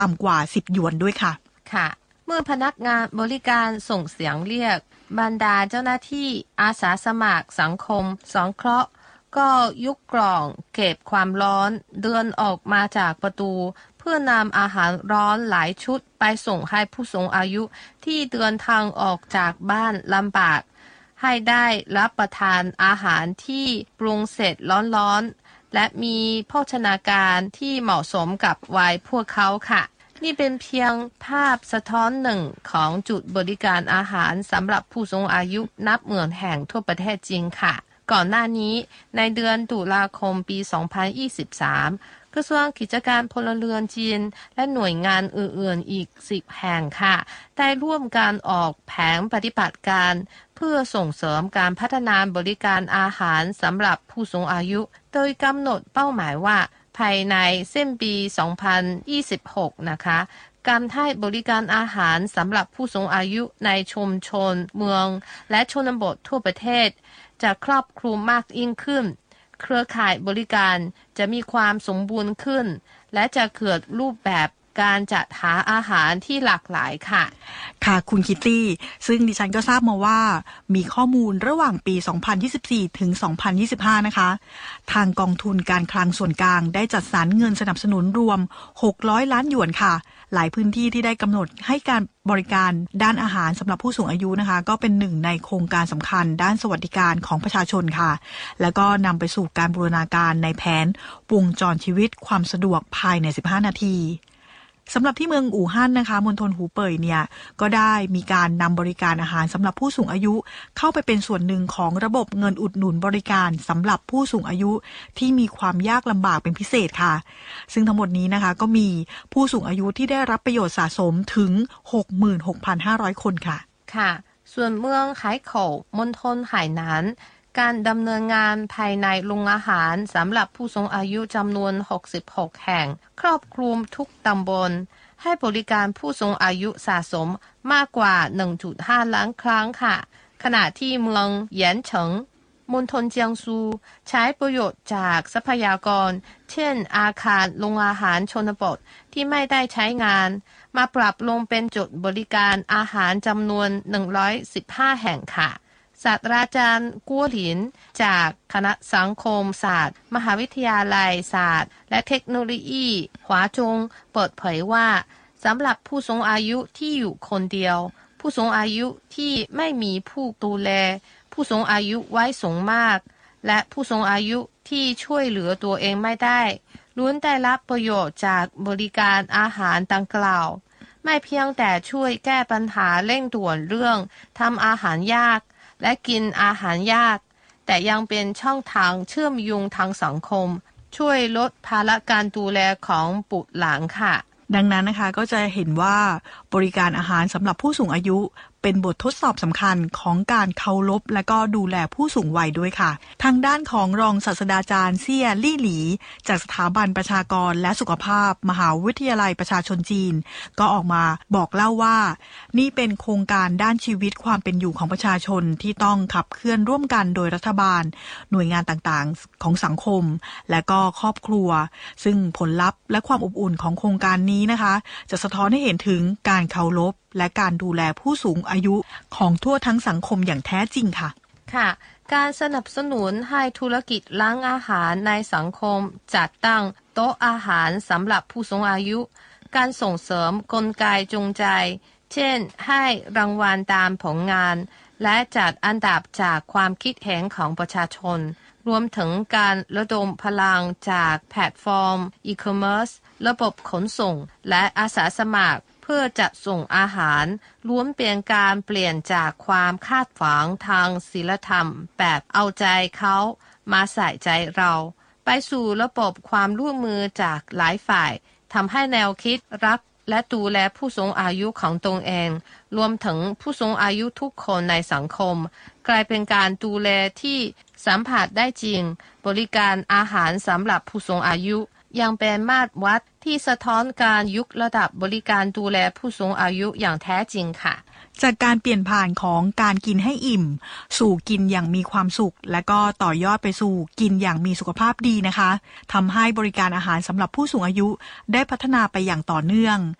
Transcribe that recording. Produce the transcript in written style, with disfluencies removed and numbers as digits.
ต่ำกว่า10หยวนด้วยค่ะค่ะเมื่อพนักงานบริการส่งเสียงเรียกบรรดาเจ้าหน้าที่อาสาสมัครสังคมสงเคราะห์ก็ยุกกล่องเก็บความร้อนเดินออกมาจากประตูเพื่อนำอาหารร้อนหลายชุดไปส่งให้ผู้สูงอายุที่เดินทางออกจากบ้านลำบากให้ได้รับประทานอาหารที่ปรุงเสร็จร้อนๆและมีโภชนาการที่เหมาะสมกับวัยพวกเขาค่ะนี่เป็นเพียงภาพสะท้อนหนึ่งของจุดบริการอาหารสำหรับผู้สูงอายุนับหมื่นแห่งทั่วประเทศจริงค่ะก่อนหน้านี้ในเดือนตุลาคมปี 2023 กระทรวงกิจการพลเรือนจีนและหน่วยงานอื่นๆอีก10แห่งค่ะได้ร่วมการออกแผนปฏิบัติการเพื่อส่งเสริมการพัฒนาบริการอาหารสำหรับผู้สูงอายุโดยกำหนดเป้าหมายว่าภายในสิ้นปี 2026 นะคะการให้บริการอาหารสำหรับผู้สูงอายุในชุมชนเมืองและชนบททั่วประเทศจะครอบคลุมมากยิ่งขึ้นเครือข่ายบริการจะมีความสมบูรณ์ขึ้นและจะเกิดรูปแบบการจัดหาอาหารที่หลากหลายค่ะค่ะคุณคิตตี้ซึ่งดิฉันก็ทราบมาว่ามีข้อมูลระหว่างปี 2024 ถึง 2025 นะคะทางกองทุนการคลังส่วนกลางได้จัดสรรเงินสนับสนุนรวม600ล้านหยวนค่ะหลายพื้นที่ที่ได้กำหนดให้การบริการด้านอาหารสำหรับผู้สูงอายุนะคะก็เป็นหนึ่งในโครงการสำคัญด้านสวัสดิการของประชาชนค่ะแล้วก็นำไปสู่การบูรณาการในแผนวงจรชีวิตความสะดวกภายใน15นาทีสำหรับที่เมืองอู่ฮั่นนะคะมณฑลหูเป่ยเนี่ยก็ได้มีการนำบริการอาหารสำหรับผู้สูงอายุเข้าไปเป็นส่วนหนึ่งของระบบเงินอุดหนุนบริการสำหรับผู้สูงอายุที่มีความยากลำบากเป็นพิเศษค่ะซึ่งทั้งหมดนี้นะคะก็มีผู้สูงอายุที่ได้รับประโยชน์สะสมถึง 66,500 คนค่ะค่ะส่วนเมืองไหโขวมณฑลไหหนานการดำเนินงานภายในโรงอาหารสำหรับผู้สูงอายุจำนวน66แห่งครอบคลุมทุกตำบลให้บริการผู้สูงอายุสะสมมากกว่า 1.5 ล้านครั้งค่ะขณะที่เมืองเหยียนเฉิงมณฑลเจียงซูใช้ประโยชน์จากทรัพยากรเช่นอาคารโรงอาหารชนบทที่ไม่ได้ใช้งานมาปรับลงเป็นจุดบริการอาหารจำนวน115แห่งค่ะศาสตราจารย์กัวหลินจากคณะสังคมศาสตร์มหาวิทยาลัยศาสตร์และเทคโนโลยีหวาจงเปิดเผยว่าสำหรับผู้สูงอายุที่อยู่คนเดียวผู้สูงอายุที่ไม่มีผู้ดูแลผู้สูงอายุวัยสูงมากและผู้สูงอายุที่ช่วยเหลือตัวเองไม่ได้ล้วนได้รับประโยชน์จากบริการอาหารดังกล่าวไม่เพียงแต่ช่วยแก้ปัญหาเร่งด่วนเรื่องทำอาหารยากและกินอาหารยากแต่ยังเป็นช่องทางเชื่อมโยงทางสังคมช่วยลดภาระการดูแลของบุตรหลานค่ะดังนั้นนะคะก็จะเห็นว่าบริการอาหารสำหรับผู้สูงอายุเป็นบททดสอบสำคัญของการเคารพและก็ดูแลผู้สูงวัยด้วยค่ะทางด้านของรองศาสตราจารย์เซี่ยลี่หลีจากสถาบันประชากรและสุขภาพมหาวิทยาลัยประชาชนจีนก็ออกมาบอกเล่าว่านี่เป็นโครงการด้านชีวิตความเป็นอยู่ของประชาชนที่ต้องขับเคลื่อนร่วมกันโดยรัฐบาลหน่วยงานต่างๆของสังคมและก็ครอบครัวซึ่งผลลัพธ์และความอบอุ่นของโครงการนี้นะคะจะสะท้อนให้เห็นถึงการเคารพและการดูแลผู้สูงอายุของทั่วทั้งสังคมอย่างแท้จริงค่ะค่ะการสนับสนุนให้ธุรกิจร้านอาหารในสังคมจัดตั้งโต๊ะอาหารสำหรับผู้สูงอายุการส่งเสริมกลไกจูงใจเช่นให้รางวัลตามผลงานและจัดอันดับจากความคิดเห็นของประชาชนรวมถึงการระดมพลังจากแพลตฟอร์มอีคอมเมิร์ซระบบขนส่งและอาสาสมัครเพื่อจัดส่งอาหารล้วนเป็นการเปลี่ยนจากความคาดหวังทางศีลธรรมแบบเอาใจเขามาใส่ใจเราไปสู่ระบบความร่วมมือจากหลายฝ่ายทำให้แนวคิดรักและดูแลผู้สูงอายุของตนเองรวมถึงผู้สูงอายุทุกคนในสังคมกลายเป็นการดูแลที่สัมผัสได้จริงบริการอาหารสำหรับผู้สูงอายุยังเป็นมาตรวัดที่สะท้อนการยกระดับบริการดูแลผู้สูงอายุอย่างแท้จริงค่ะจากการเปลี่ยนผ่านของการกินให้อิ่มสู่กินอย่างมีความสุขและก็ต่อยอดไปสู่กินอย่างมีสุขภาพดีนะคะทำให้บริการอาหารสำหรับผู้สูงอายุได้พัฒนาไปอย่างต่อเนื่อง